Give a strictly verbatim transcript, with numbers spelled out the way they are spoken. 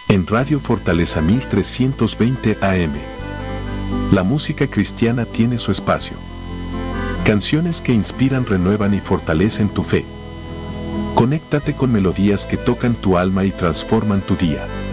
En Radio Fortaleza mil trescientos veinte A M. La música cristiana tiene su espacio. Canciones que inspiran, renuevan y fortalecen tu fe. Conéctate con melodías que tocan tu alma y transforman tu día.